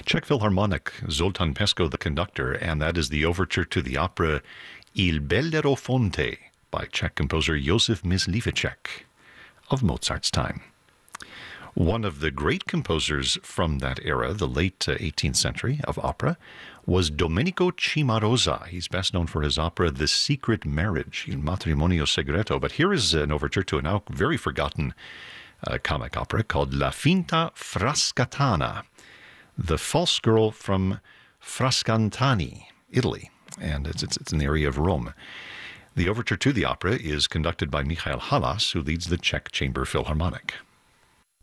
Czech Philharmonic, Zoltán Pesko, the conductor, and that is the overture to the opera Il Bellerofonte by Czech composer Josef Mysliveček of Mozart's time. One of the great composers from that era, the late 18th century, of opera, was Domenico Cimarosa. He's best known for his opera The Secret Marriage, Il Matrimonio Segreto. But here is an overture to a now very forgotten comic opera called La Finta Frascatana, The False Girl from Frascantani, Italy. And it's in the area of Rome. The overture to the opera is conducted by Michael Halas, who leads the Czech Chamber Philharmonic.